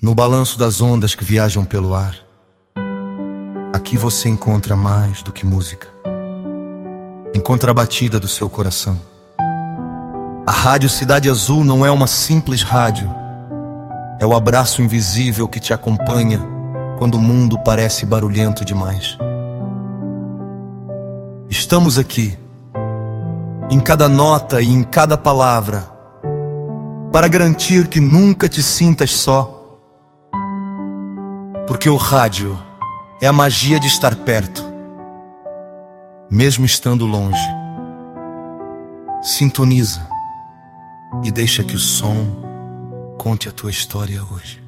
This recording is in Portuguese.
No balanço das ondas que viajam pelo ar, aqui você encontra mais do que música. Encontra a batida do seu coração. A Rádio Cidade Azul não é uma simples rádio. É o abraço invisível que te acompanha quando o mundo parece barulhento demais. Estamos aqui, em cada nota e em cada palavra, para garantir que nunca te sintas só. Porque o rádio é a magia de estar perto, mesmo estando longe. Sintoniza e deixa que o som conte a tua história hoje.